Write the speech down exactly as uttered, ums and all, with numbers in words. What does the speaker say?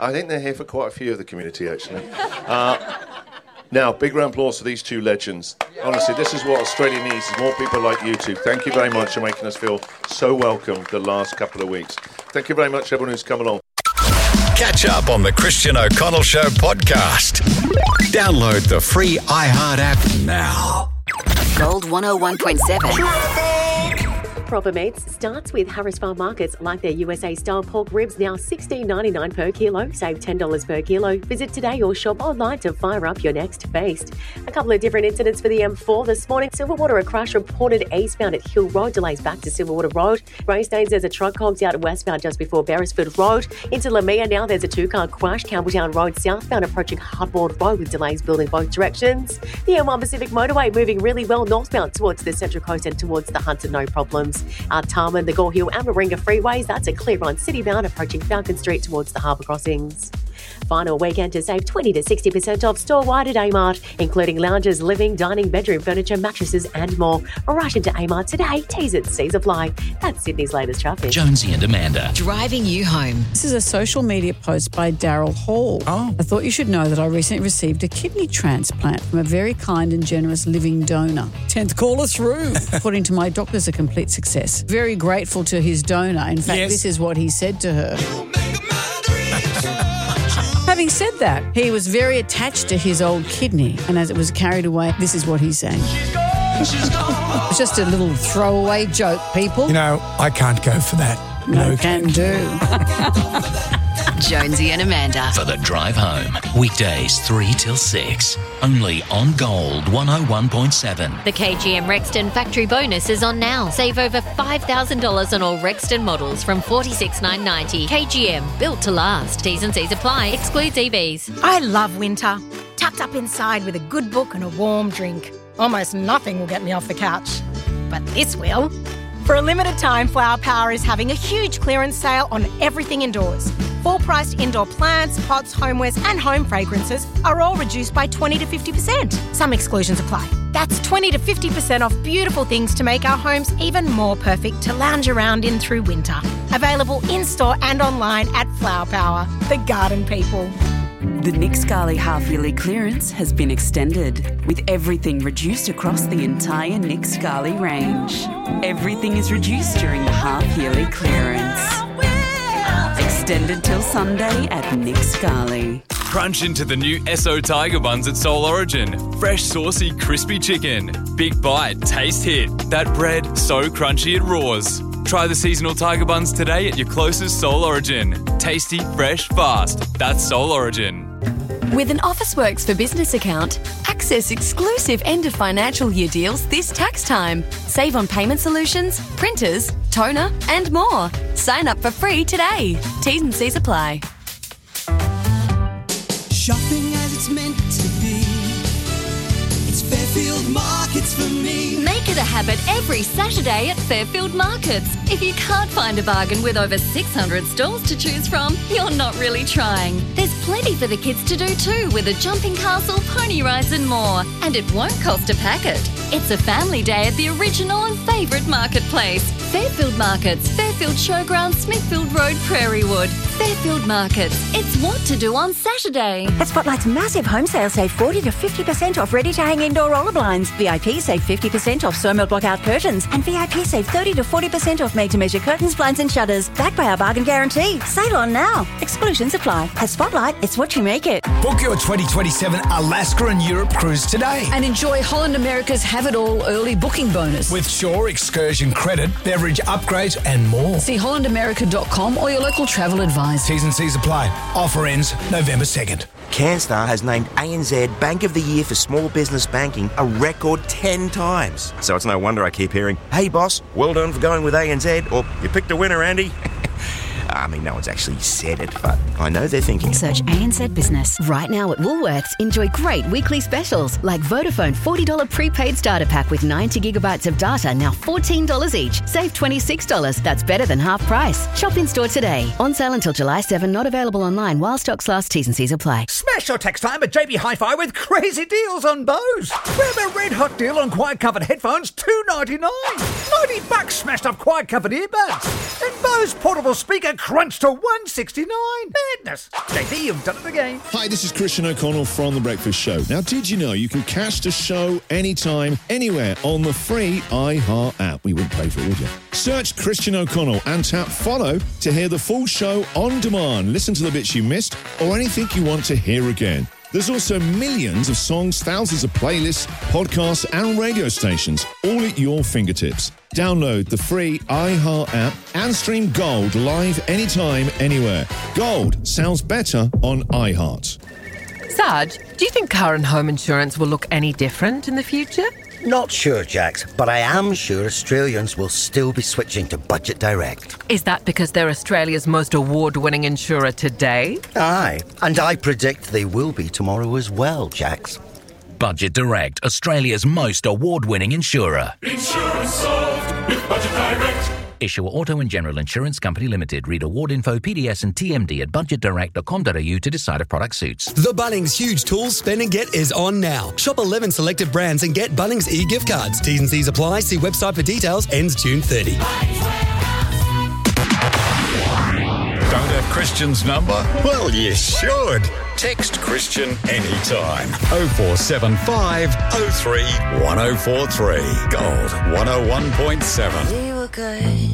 I think they're here for quite a few of the community, actually. Uh, now, big round of applause for these two legends. Honestly, this is what Australia needs, is more people like you two. Thank you very much for making us feel so welcome the last couple of weeks. Thank you very much, everyone who's come along. Catch up on the Christian O'Connell Show podcast. Download the free iHeart app now. Gold one oh one point seven. Proper Meats starts with Harris Farm Markets, like their U S A-style pork ribs, now sixteen ninety-nine per kilo. Save ten dollars per kilo. Visit today or shop online to fire up your next feast. A couple of different incidents for the M four this morning. Silverwater, a crash reported eastbound at Hill Road. Delays back to Silverwater Road. Greystanes, there's a truck conked out westbound just before Beresford Road. Into Lamia now, there's a two-car crash. Campbelltown Road southbound approaching Hardboard Road with delays building both directions. The M one Pacific Motorway moving really well northbound towards the Central Coast and towards the Hunter, no problems. Uh, Tarman, the Gore Hill and Warringah freeways, that's a clear run citybound approaching Falcon Street towards the harbour crossings. Final weekend to save twenty to sixty percent off store-wide at Amart, including lounges, living, dining, bedroom furniture, mattresses and more. Rush into Amart today. T's and C's apply. That's Sydney's latest traffic. Jonesy and Amanda. Driving you home. This is a social media post by Daryl Hall. Oh. I thought you should know that I recently received a kidney transplant from a very kind and generous living donor. tenth caller through. According to my doctors, a complete success. Very grateful to his donor. In fact, Yes. this is what he said to her. Having said that, he was very attached to his old kidney, and as it was carried away, this is what he sang. It's just a little throwaway joke, people. You know, I can't go for that. No can do. Jonesy and Amanda. For the drive home. Weekdays three till six. Only on Gold one oh one point seven. The K G M Rexton factory bonus is on now. Save over five thousand dollars on all Rexton models from forty-six thousand nine hundred ninety dollars. K G M, built to last. T's and C's apply. Excludes E Vs. I love winter. Tucked up inside with a good book and a warm drink. Almost nothing will get me off the couch. But this will. For a limited time, Flower Power is having a huge clearance sale on everything indoors. Full-priced indoor plants, pots, homewares and home fragrances are all reduced by twenty to fifty percent. Some exclusions apply. That's twenty to fifty percent off beautiful things to make our homes even more perfect to lounge around in through winter. Available in-store and online at Flower Power, the garden people. The Nick Scali half-yearly clearance has been extended, with everything reduced across the entire Nick Scali range. Everything is reduced during the half-yearly clearance. Extended till Sunday at Nick Scali. Crunch into the new Esso Tiger Buns at Soul Origin. Fresh, saucy, crispy chicken. Big bite, taste hit. That bread, so crunchy it roars. Try the seasonal Tiger Buns today at your closest Soul Origin. Tasty, fresh, fast. That's Soul Origin. With an Officeworks for Business account, access exclusive end of financial year deals this tax time. Save on payment solutions, printers, toner and more. Sign up for free today. T's and C's apply. Shopping as it's meant to be. It's Fairfield Markets for me. Make it a habit every Saturday at Fairfield Markets. If you can't find a bargain with over six hundred stalls to choose from, you're not really trying. There's plenty for the kids to do too, with a jumping castle, pony rides and more. And it won't cost a packet. It's a family day at the original and favourite marketplace. Fairfield Markets, Fairfield Showground, Smithfield Road, Prairie Wood. Fairfield Markets. It's what to do on Saturday. At Spotlight's massive home sale, save forty to fifty percent off ready-to-hang indoor roller blinds. V I P save fifty percent off Sawmill block-out curtains. And V I P save thirty to forty percent off made-to-measure curtains, blinds and shutters. Backed by our bargain guarantee. Sale on now. Exclusions apply. At Spotlight, it's what you make it. Book your twenty twenty-seven Alaska and Europe cruise today. And enjoy Holland America's Have It All early booking bonus. With Shore Excursion credit, beverage upgrades and more. See holland america dot com or your local travel advisor. T's and C's apply. Offer ends November second. CanStar has named A N Z Bank of the Year for Small Business Banking a record ten times. So it's no wonder I keep hearing, hey boss, well done for going with A N Z, or you picked a winner, Andy. I mean, no one's actually said it, but I know they're thinking it. Search A N Z Business. Right now at Woolworths, enjoy great weekly specials like Vodafone forty dollars prepaid starter pack with ninety gigabytes of data, now fourteen dollars each. Save twenty-six dollars. That's better than half price. Shop in store today. On sale until July seventh, not available online while stocks last. T's and C's apply. Smash your tax time at J B Hi-Fi with crazy deals on Bose. Grab a red hot deal on quiet covered headphones, two ninety-nine. ninety bucks smashed up quiet covered earbuds. And Bose portable speaker crunched to one sixty-nine. Madness. J P, you've done it again. Hi, this is Christian O'Connell from The Breakfast Show. Now, did you know you can catch the show anytime, anywhere on the free iHeart app? We wouldn't pay for it, would you? Search Christian O'Connell and tap follow to hear the full show on demand. Listen to the bits you missed or anything you want to hear again. There's also millions of songs, thousands of playlists, podcasts and radio stations, all at your fingertips. Download the free iHeart app and stream Gold live anytime, anywhere. Gold sounds better on iHeart. Sarge, do you think car and home insurance will look any different in the future? Not sure, Jax, but I am sure Australians will still be switching to Budget Direct. Is that because they're Australia's most award-winning insurer today? Aye, and I predict they will be tomorrow as well, Jax. Budget Direct, Australia's most award-winning insurer. Insurance solved with Budget Direct. Issuer Auto and General Insurance Company Limited. Read award info, P D S and T M D at budget direct dot com dot a u to decide if product suits. The Bunnings Huge Tools Spend and Get is on now. Shop eleven selected brands and get Bunnings e-gift cards. T's and C's apply. See website for details. Ends June thirtieth. Don't have Christian's number? Well, you should. Text Christian anytime. oh four seven five oh three one oh four three. Gold one oh one point seven. We were good.